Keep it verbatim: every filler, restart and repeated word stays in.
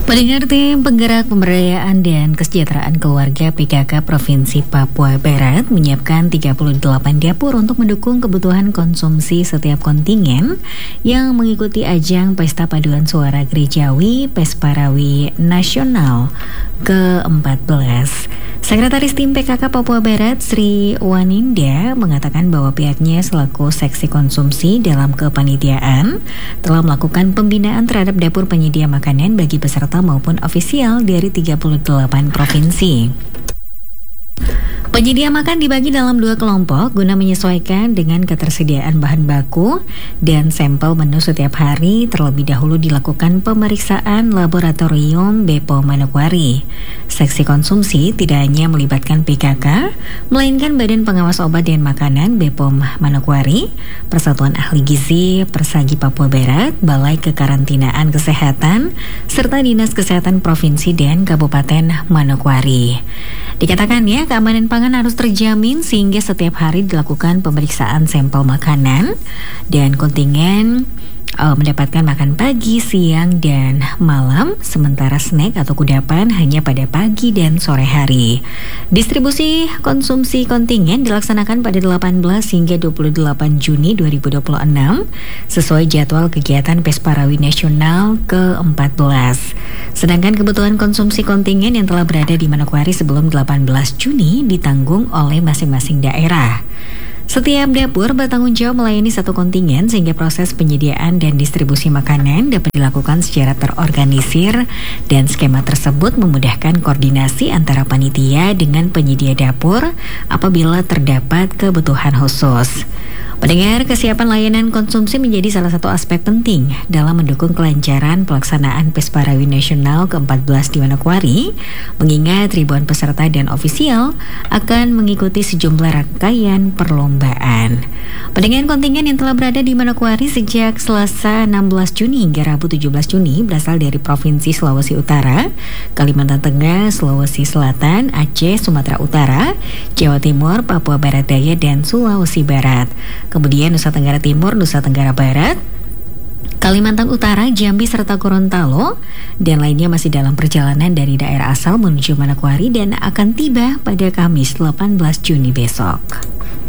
Pendengar, tim penggerak pemberdayaan dan kesejahteraan keluarga P K K Provinsi Papua Barat menyiapkan tiga puluh delapan dapur untuk mendukung kebutuhan konsumsi setiap kontingen yang mengikuti ajang Pesta Paduan Suara Gerejawi Pesparawi Nasional ke empat belas. Sekretaris Tim P K K Papua Barat Sri Waninda mengatakan bahwa pihaknya selaku seksi konsumsi dalam kepanitiaan telah melakukan pembinaan terhadap dapur penyedia makanan bagi peserta maupun ofisial dari tiga puluh delapan provinsi. Penyedia makan dibagi dalam dua kelompok guna menyesuaikan dengan ketersediaan bahan baku dan sampel menu setiap hari. Terlebih dahulu dilakukan pemeriksaan laboratorium B P O M Manokwari. Seksi konsumsi tidak hanya melibatkan P K K, melainkan Badan Pengawas Obat dan Makanan B P O M Manokwari, Persatuan Ahli Gizi Persagi Papua Barat, Balai Kekarantinaan Kesehatan, serta Dinas Kesehatan Provinsi dan Kabupaten Manokwari. Dikatakan ya, keamanan pangan harus terjamin sehingga setiap hari dilakukan pemeriksaan sampel makanan dan kontingen uh, mendapatkan makan pagi, siang, dan malam, sementara snack atau kudapan hanya pada pagi dan sore hari. Distribusi konsumsi kontingen dilaksanakan pada delapan belas hingga dua puluh delapan Juni dua ribu dua puluh enam sesuai jadwal kegiatan Pesparawi Nasional ke empat belas. Sedangkan kebutuhan konsumsi kontingen yang telah berada di Manokwari sebelum delapan belas Juni ditanggung oleh masing-masing daerah. Setiap dapur bertanggung jawab melayani satu kontingen sehingga proses penyediaan dan distribusi makanan dapat dilakukan secara terorganisir dan skema tersebut memudahkan koordinasi antara panitia dengan penyedia dapur apabila terdapat kebutuhan khusus. Pendengar, kesiapan layanan konsumsi menjadi salah satu aspek penting dalam mendukung kelancaran pelaksanaan Pesparawi Nasional ke empat belas di Manokwari, mengingat ribuan peserta dan ofisial akan mengikuti sejumlah rangkaian perlombaan. Pendengar, kontingen yang telah berada di Manokwari sejak Selasa enam belas Juni hingga Rabu tujuh belas Juni berasal dari Provinsi Sulawesi Utara, Kalimantan Tengah, Sulawesi Selatan, Aceh, Sumatera Utara, Jawa Timur, Papua Barat Daya, dan Sulawesi Barat. Kemudian Nusa Tenggara Timur, Nusa Tenggara Barat, Kalimantan Utara, Jambi, serta Gorontalo, dan lainnya masih dalam perjalanan dari daerah asal menuju Manokwari dan akan tiba pada Kamis delapan belas Juni besok.